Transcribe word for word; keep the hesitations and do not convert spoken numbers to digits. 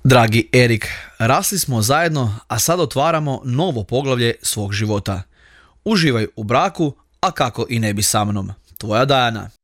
Dragi Erik, rasli smo zajedno, a sad otvaramo novo poglavlje svog života. Uživaj u braku, a kako i ne bi sa mnom. Tvoja Dajana.